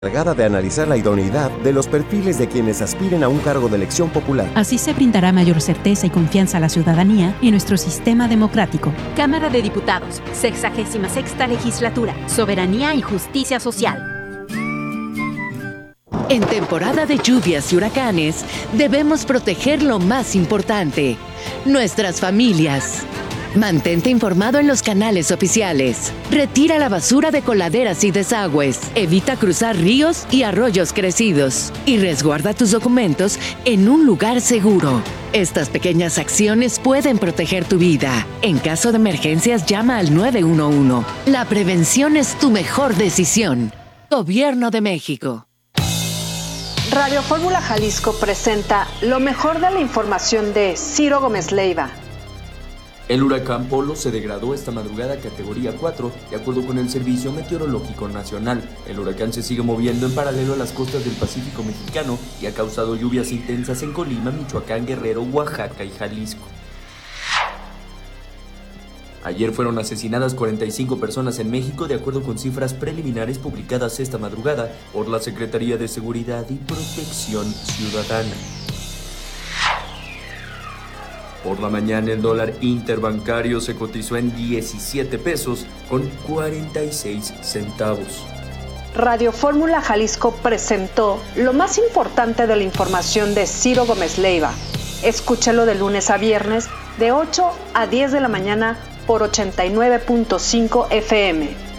encargada de analizar la idoneidad de los perfiles de quienes aspiren a un cargo de elección popular. Así se brindará mayor certeza y confianza a la ciudadanía y nuestro sistema democrático. Cámara de Diputados, 66ª Legislatura, Soberanía y Justicia Social. En temporada de lluvias y huracanes, debemos proteger lo más importante, nuestras familias. Mantente informado en los canales oficiales. Retira la basura de coladeras y desagües. Evita cruzar ríos y arroyos crecidos. Y resguarda tus documentos en un lugar seguro. Estas pequeñas acciones pueden proteger tu vida. En caso de emergencias, llama al 911. La prevención es tu mejor decisión. Gobierno de México. Radio Fórmula Jalisco presenta lo mejor de la información de Ciro Gómez Leiva. El huracán Polo se degradó esta madrugada a categoría 4, de acuerdo con el Servicio Meteorológico Nacional. El huracán se sigue moviendo en paralelo a las costas del Pacífico mexicano y ha causado lluvias intensas en Colima, Michoacán, Guerrero, Oaxaca y Jalisco. Ayer fueron asesinadas 45 personas en México, de acuerdo con cifras preliminares publicadas esta madrugada por la Secretaría de Seguridad y Protección Ciudadana. Por la mañana el dólar interbancario se cotizó en 17 pesos con 46 centavos. Radio Fórmula Jalisco presentó lo más importante de la información de Ciro Gómez Leiva. Escúchalo de lunes a viernes de 8 a 10 de la mañana por 89.5 FM.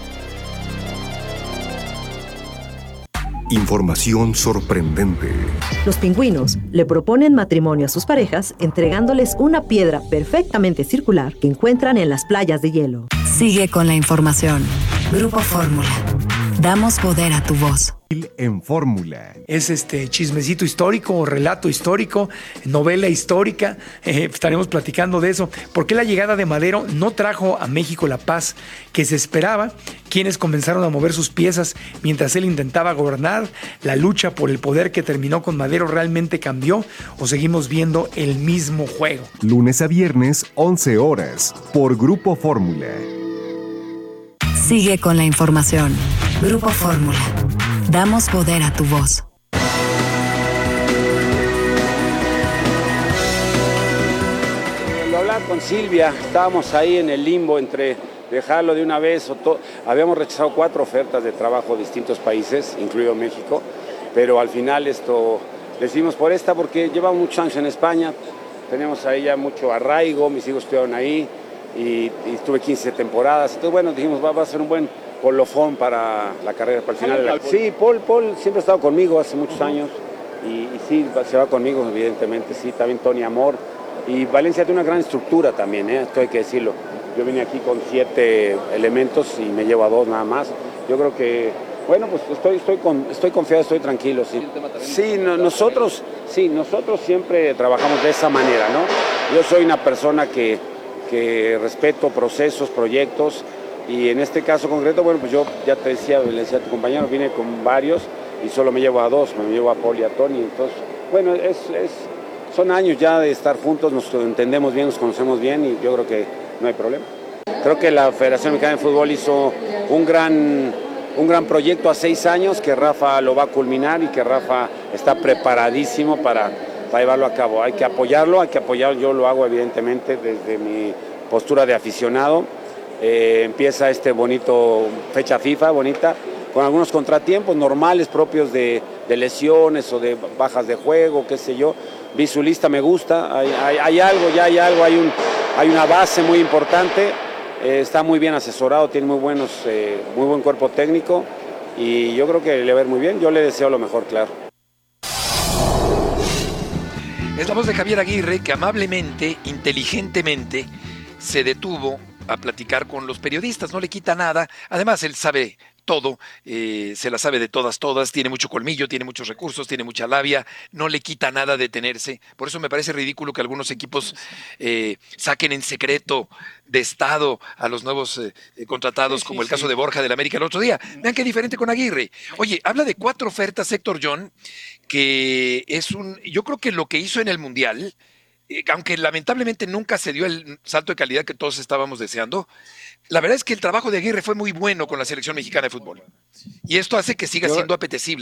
Información sorprendente. Los pingüinos le proponen matrimonio a sus parejas entregándoles una piedra perfectamente circular que encuentran en las playas de hielo. Sigue con la información. Grupo Fórmula. Damos poder a tu voz. En Fórmula. Es chismecito histórico o relato histórico, novela histórica. Estaremos platicando de eso. ¿Por qué la llegada de Madero no trajo a México la paz que se esperaba? ¿Quiénes comenzaron a mover sus piezas mientras él intentaba gobernar? ¿La lucha por el poder que terminó con Madero realmente cambió? ¿O seguimos viendo el mismo juego? Lunes a viernes, 11 horas, por Grupo Fórmula. Sigue con la información. Grupo Fórmula. Damos poder a tu voz. Lo hablaba con Silvia, estábamos ahí en el limbo entre dejarlo de una vez o todo. Habíamos rechazado 4 ofertas de trabajo de distintos países, incluido México, pero al final decidimos por esta porque llevamos muchos años en España, tenemos ahí ya mucho arraigo, mis hijos estuvieron ahí y estuve 15 temporadas, entonces bueno, dijimos va a ser un buen colofón para la carrera, para el final. Sí, Paul siempre ha estado conmigo hace muchos años y sí, se va conmigo evidentemente, sí, también Tony Amor. Y Valencia tiene una gran estructura también, esto hay que decirlo. Yo vine aquí con 7 elementos y me llevo a 2 nada más. Yo creo que, bueno, pues estoy confiado, estoy tranquilo, sí. Sí, nosotros siempre trabajamos de esa manera, ¿no? Yo soy una persona que respeto procesos, proyectos, y en este caso concreto, bueno, pues yo ya te decía, le decía a tu compañero, vine con varios y solo me llevo a 2, me llevo a Paul y a Tony. Entonces, bueno, son años ya de estar juntos, nos entendemos bien, nos conocemos bien y yo creo que no hay problema. Creo que la Federación Mexicana de Fútbol hizo un gran proyecto a 6 años, que Rafa lo va a culminar y que Rafa está preparadísimo para llevarlo a cabo. Hay que apoyarlo, yo lo hago evidentemente desde mi postura de aficionado. Empieza bonito fecha FIFA, bonita, con algunos contratiempos normales propios de lesiones o de bajas de juego, qué sé yo. Vi su lista, me gusta, hay una base muy importante, está muy bien asesorado, tiene muy buen cuerpo técnico y yo creo que le va a ir muy bien, yo le deseo lo mejor, claro. Es la voz de Javier Aguirre, que amablemente, inteligentemente, se detuvo a platicar con los periodistas, no le quita nada, además él sabe todo, se la sabe de todas, tiene mucho colmillo, tiene muchos recursos, tiene mucha labia, no le quita nada detenerse, por eso me parece ridículo que algunos equipos saquen en secreto de estado a los nuevos contratados, como el caso de Borja del América el otro día. Vean qué diferente con Aguirre. Oye, habla de 4 ofertas Héctor John, que yo creo que lo que hizo en el Mundial aunque lamentablemente nunca se dio el salto de calidad que todos estábamos deseando, la verdad es que el trabajo de Aguirre fue muy bueno con la selección mexicana de fútbol. Y esto hace que siga siendo apetecible.